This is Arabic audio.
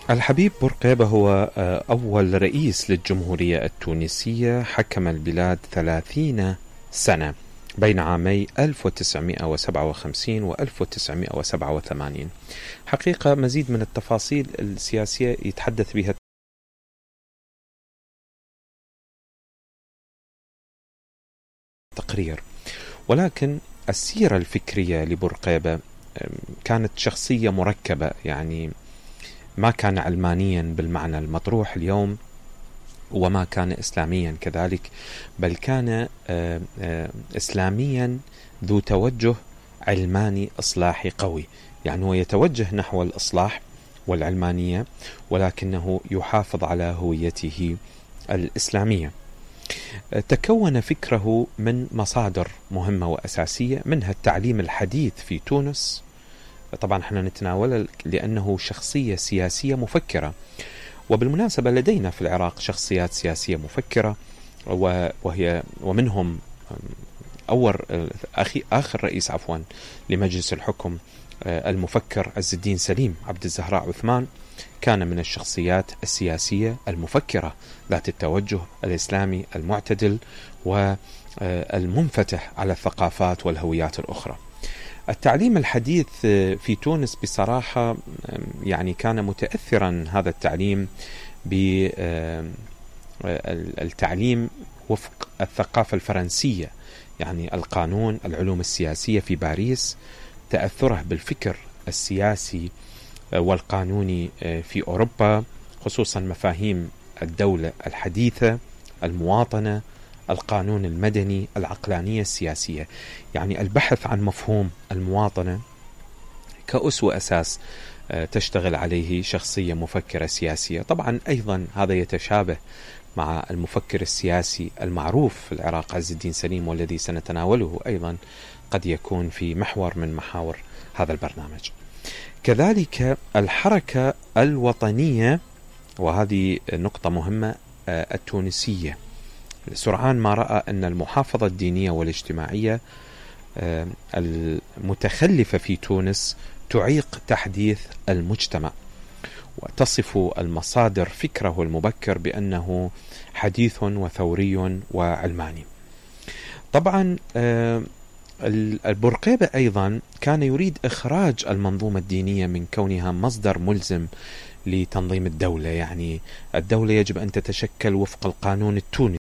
الحبيب بورقيبة هو أول رئيس للجمهورية التونسية، حكم البلاد 30 سنة بين عامي 1957 و 1987. حقيقة مزيد من التفاصيل السياسية يتحدث بها التقرير، ولكن السيرة الفكرية لبورقيبة كانت شخصية مركبة، يعني ما كان علمانيا بالمعنى المطروح اليوم، وما كان إسلاميا كذلك، بل كان إسلاميا ذو توجه علماني إصلاحي قوي. يعني هو يتوجه نحو الإصلاح والعلمانية، ولكنه يحافظ على هويته الإسلامية. تكون فكره من مصادر مهمة وأساسية، منها التعليم الحديث في تونس. طبعا احنا نتناوله لأنه شخصية سياسية مفكرة، وبالمناسبة لدينا في العراق شخصيات سياسية مفكرة، ومنهم آخر رئيس لمجلس الحكم المفكر عز الدين سليم عبد الزهراء عثمان، كان من الشخصيات السياسية المفكرة ذات التوجه الإسلامي المعتدل والمنفتح على الثقافات والهويات الأخرى. التعليم الحديث في تونس بصراحة يعني كان متأثرا هذا التعليم بالتعليم وفق الثقافة الفرنسية، يعني القانون، العلوم السياسية في باريس، تأثره بالفكر السياسي والقانوني في أوروبا، خصوصا مفاهيم الدولة الحديثة، المواطنة، القانون المدني، العقلانية السياسية. يعني البحث عن مفهوم المواطنة كأسوة أساس تشتغل عليه شخصية مفكرة سياسية. طبعا أيضا هذا يتشابه مع المفكر السياسي المعروف في العراق عز الدين سليم، والذي سنتناوله أيضا قد يكون في محور من محاور هذا البرنامج. كذلك الحركة الوطنية، وهذه نقطة مهمة، التونسية سرعان ما رأى أن المحافظة الدينية والاجتماعية المتخلفة في تونس تعيق تحديث المجتمع، وتصف المصادر فكره المبكر بأنه حديث وثوري وعلماني. طبعا البورقيبة أيضا كان يريد إخراج المنظومة الدينية من كونها مصدر ملزم لتنظيم الدولة. يعني الدولة يجب أن تتشكل وفق القانون التونسي